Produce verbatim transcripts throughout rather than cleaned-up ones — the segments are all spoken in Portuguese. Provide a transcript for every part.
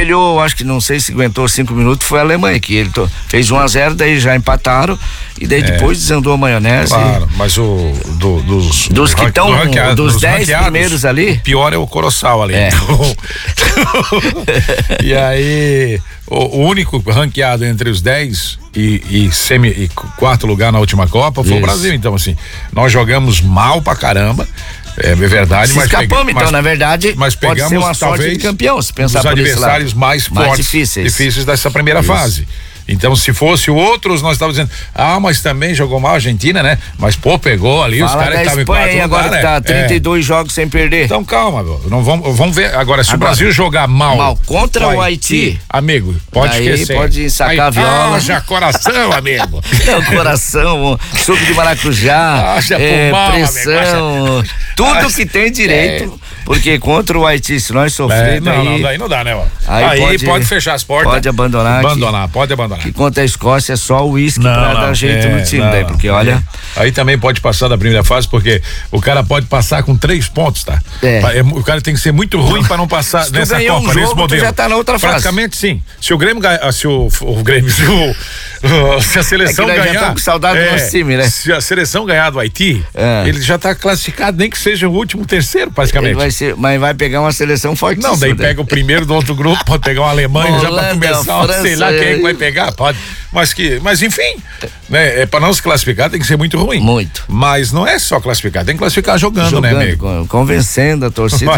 espelhou, acho que não sei se aguentou cinco minutos, foi a Alemanha, que ele to, fez um a zero, daí já empataram, e daí é. depois desandou a maionese. Claro, mas o do, dos, dos que estão, do dos dez primeiros ali. O pior é o Coroçal ali. É. Então, e aí, o, o único ranqueado entre os dez e, e, semi, e quarto lugar na última Copa foi Isso. o Brasil. Então, assim, nós jogamos mal pra caramba. É verdade, se mas escapamos, pega, então, mas, na verdade, mas pegamos, pode ser uma sorte de campeão, se pensar os por adversários mais, mais fortes, difíceis. difíceis dessa primeira Isso. fase. Então, se fosse outros, nós estávamos dizendo, ah, mas também jogou mal a Argentina, né? Mas, pô, pegou ali, Fala os caras que estavam em quarto lugar, agora né? tá trinta e dois é. jogos sem perder. Então, calma, meu, não vamos, vamos ver, agora, se agora, o Brasil jogar mal, mal contra o Haiti, amigo, pode Daí esquecer. pode sacar Aí, a viola. Haja coração, amigo. Não, coração, suco de maracujá, Haja é, pulmão, pressão, amigo, tudo Haja, que tem direito, é. porque contra o Haiti, se nós sofrermos, é, não, aí, não, daí não dá, né, ó. Aí, aí pode, pode fechar as portas. Pode abandonar. Abandonar, que, pode abandonar. Que contra a Escócia é só o uísque pra não, dar jeito é, no time, não, daí, porque olha. É. Aí também pode passar da primeira fase, porque o cara pode passar com três pontos, tá? É. O cara tem que ser muito ruim pra não passar nessa Copa, um jogo, nesse modelo. Já tá na outra fase. Praticamente sim. Se o Grêmio ganhar, se o, o Grêmio, se, o, se a seleção é ganhar. Já com saudade é, do nosso time, né? Se a seleção ganhar do Haiti, é. ele já tá classificado, nem que seja o último, terceiro, praticamente. Ele vai ser, mas vai pegar uma seleção forte. Não, daí pega o primeiro do outro grupo, pode pegar uma Alemanha já pra começar, França, sei lá quem é que vai pegar, pode. Mas que, mas enfim, né? É, pra não se classificar tem que ser muito ruim. Muito. Mas não é só classificar, tem que classificar jogando, jogando né, amigo? Convencendo a torcida.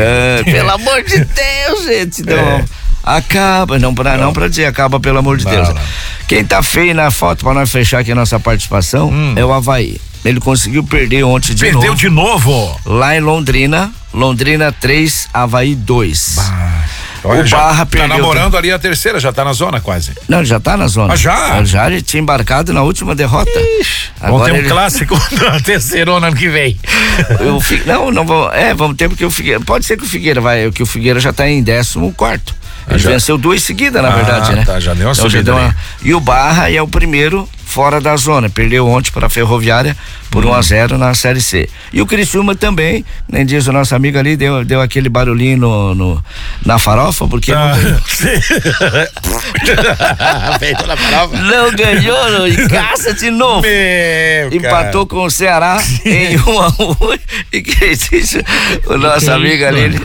Pelo amor de Deus, gente, não. É. Acaba, não pra, não. não pra dizer, acaba pelo amor de não, Deus. Não. Quem tá feio na foto pra nós fechar aqui a nossa participação hum. é o Avaí. Ele conseguiu perder ontem de Perdeu novo. Perdeu de novo? Lá em Londrina, Londrina três, Avaí dois. Bah. Olha, o Barra tá perdeu. Tá namorando ali a terceira, já tá na zona quase. Não, já tá na zona. Ah, já? Já ele tinha embarcado na última derrota. Ixi, vamos ter um ele... clássico na terceirona ano que vem. Eu, não, não vou, é, vamos ter porque o Figueira, pode ser que o Figueira vai, que o Figueira já tá em décimo quarto. Ele já venceu duas seguidas, na ah, verdade, né? Tá, já deu uma então, subida uma... E o Barra é o primeiro fora da zona, perdeu ontem para a Ferroviária por hum. um a zero na Série C. E o Criciúma também, nem diz o nosso amigo ali, deu, deu aquele barulhinho no, no, na farofa, porque ah, não, não ganhou no, em casa de novo. Meu Empatou cara. com o Ceará em um a um. E que disse o nosso que amigo ali, ele,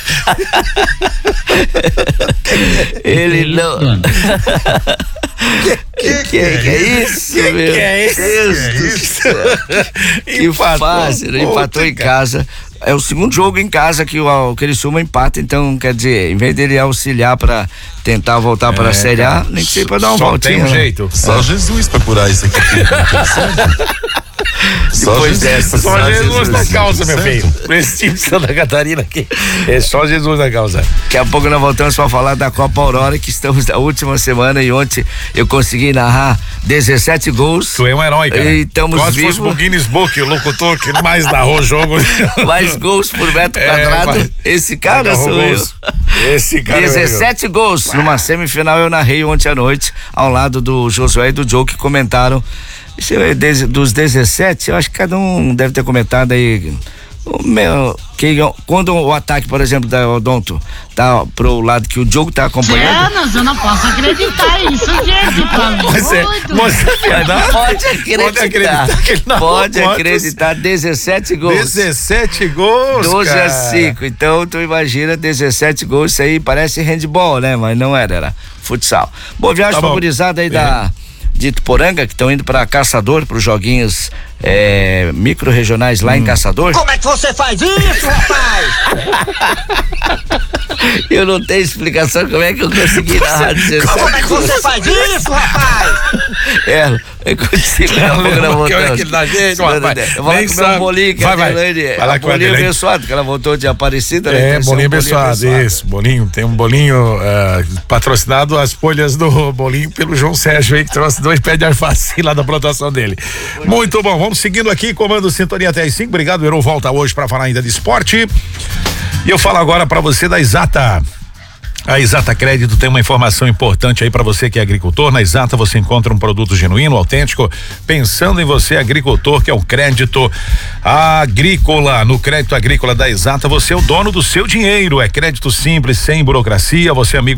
ele não. Que, que, que, que é isso, que, meu que é Deus que do é céu. Que empatou, fácil, né? Empatou em casa. É o segundo jogo em casa que o, o Criciúma empata, então quer dizer, em vez dele auxiliar pra tentar voltar é, pra Série A, nem que seja pra dar uma só voltinha. Tem um jeito. Só Jesus pra curar isso aqui. Só Depois dessa, só, só Jesus, Jesus na causa, meu filho. Esse time de Santa Catarina aqui, é só Jesus na causa. Daqui a pouco nós voltamos para falar da Copa Aurora, que estamos na última semana e ontem eu consegui narrar dezessete gols. Tu é um herói, cara. E estamos Quase vivos. fosse o Guinness Book, o locutor que mais narrou o jogo. Mais gols por metro quadrado. É, mas, esse cara sou gols. eu. Esse cara dezessete é gols. Uau. Numa semifinal eu narrei ontem à noite, ao lado do Josué e do Joe, que comentaram. Dos dezessete, eu acho que cada um deve ter comentado aí. O meu, que, quando o ataque, por exemplo, da Odonto tá pro lado que o Diogo tá acompanhando. É, eu não posso acreditar isso, gente. Mas é, mas é verdade. Pode acreditar. Pode acreditar. Que não pode acreditar. dezessete gols. dezessete gols. doze a cinco. Então, tu imagina dezessete gols. Isso aí parece handball, né? Mas não era, era futsal. Boa viagem, tá favorizada aí é. da. de Ituporanga, que estão indo para Caçador, para os joguinhos é, micro-regionais lá hum. em Caçador. Como é que você faz isso, rapaz? Eu não tenho explicação como é que eu consegui narrar dezessete. Como é que você faz isso, rapaz? É, eu consigo dar um pouco na volta. Que da gente, rapaz. Eu vou lá comer um bolinho que vai, a Adelaide, vai. Vai a bolinho abençoado, que ela voltou de Aparecida. É, né? bolinho abençoado, isso, bolinho, tem um bolinho uh, patrocinado as folhas do bolinho pelo João Sérgio aí, que trouxe dois pés de alface lá da plantação dele. Muito bom, vamos seguindo aqui, comando Sintonia até as cinco, obrigado, Heron volta hoje pra falar ainda de esporte. E eu falo agora pra você da Exata. A Exata Crédito tem uma informação importante aí para você que é agricultor. Na Exata você encontra um produto genuíno, autêntico, pensando em você, agricultor, que é o crédito agrícola. No crédito agrícola da Exata você é o dono do seu dinheiro. É crédito simples, sem burocracia. Você, amigo